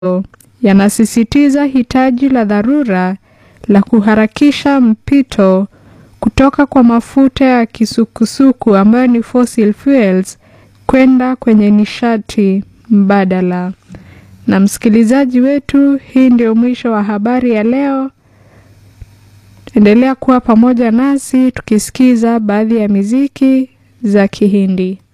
yanasisitiza hitaji la dharura la kuharakisha mpito kutoka kwa mafuta ya kisukusuku ambayo ni fossil fuels kwenda kwenye nishati mbadala. Na msikilizaji wetu, hii ndio mwisho wa habari ya leo. Endelea kuwa pamoja nasi tukisikiza baadhi ya miziki za Kihindi.